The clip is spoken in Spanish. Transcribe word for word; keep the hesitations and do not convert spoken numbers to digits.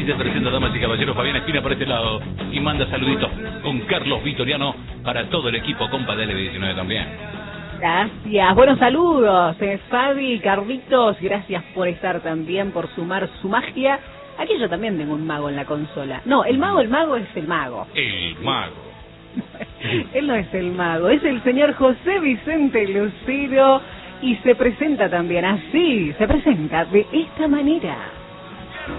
se presenta, damas y caballeros, Fabián Espina por este lado y manda saluditos con Carlos Vitoriano para todo el equipo, compa de L B diecinueve también. Gracias, buenos saludos, eh, Fabi, Carlitos, gracias por estar también, por sumar su magia. Aquí yo también tengo un mago en la consola. No, el mago, el mago es el mago. El mago. Él no es el mago, es el señor José Vicente Lucero y se presenta también así, se presenta de esta manera.